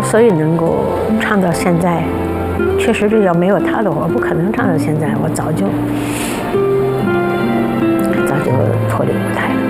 所以能够唱到现在，确实是要没有他的话，我不可能唱到现在，我早就脱离舞台了。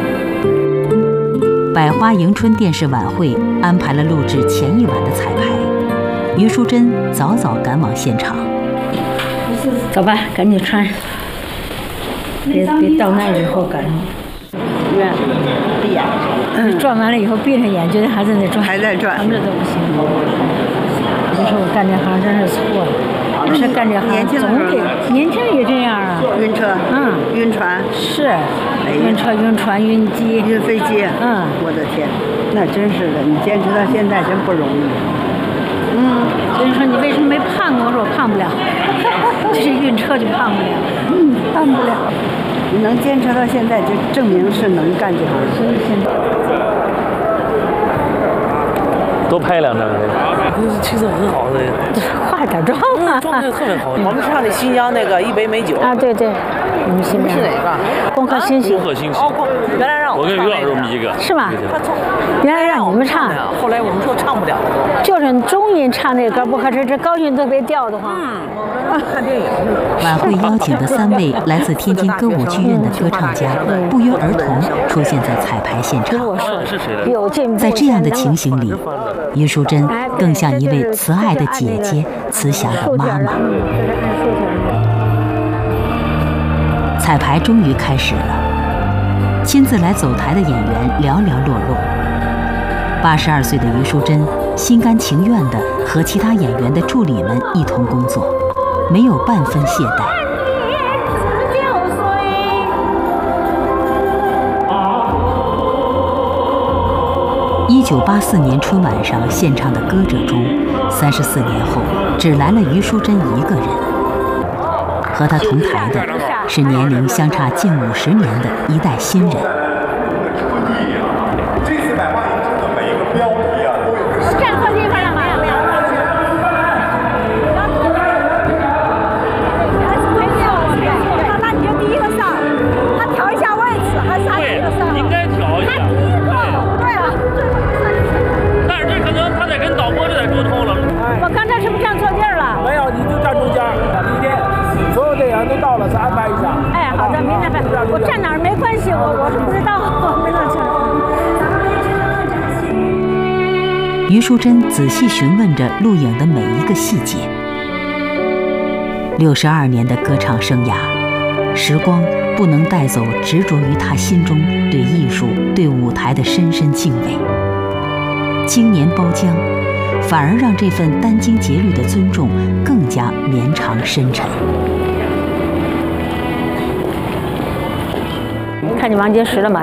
百花迎春电视晚会安排了录制前一晚的彩排，于淑珍早早赶往现场。 走吧，赶紧穿，别到那以后赶上。闭眼，转完了以后闭上眼，觉得还在那转， 还在转， 这都不行。你说我干这行真是错了，我是干这行总得年轻也这样啊。 晕车，晕船是，晕车、晕船、晕机、 晕飞机，我的天，那真是的，你坚持到现在真不容易。 所以说你为什么没胖过？我说我胖不了，就是晕车就胖不了，胖不了。 你能坚持到现在，就证明是能干这行。 所以现在多拍两张。气色很好的。 化点妆啊， 状态特别好。 我们唱的新疆那个一杯美酒啊，对对，你们新疆是哪个？ 攻克星星。 攻克星星。 原来让我跟于老师我们一个。 是吗？原来让你们唱， 后来我们说唱不了。 就是中音唱那歌，不可是这高音都被调的慌。 看电影。 晚会邀请的3位来自天津歌舞剧院的歌唱家，不约而同出现在彩排现场。在这样的情形里，于淑珍更像一位慈爱的姐姐，慈祥的妈妈。彩排终于开始了，亲自来走台的演员寥寥落落。82岁的于淑珍心甘情愿地和其他演员的助理们一同工作，没有半分懈怠。1984年春晚上献唱的歌者中，34年后只来了于淑珍一个人。和她同台的是年龄相差近50年的一代新人。 这次百花迎春的每一个标题啊，都有站错地方了吗？没有。 那你就第一个上，他调一下位置，还是他第一个上？ 应该调一下。 对了。 但是这可能他得跟导播就得沟通了。 我刚才是不是站错地儿了？ 没有，你就站中间。明天所有的演员都到了，再安排一下。 哎，好的，明天安排。我站哪儿没关系，我是不知道，没弄清楚。 于淑珍仔细询问着录影的每一个细节。62年的歌唱生涯，时光不能带走执着于她心中对艺术、对舞台的深深敬畏。经年包浆，反而让这份殚精竭虑的尊重更加绵长深沉。 看见王杰石了吗？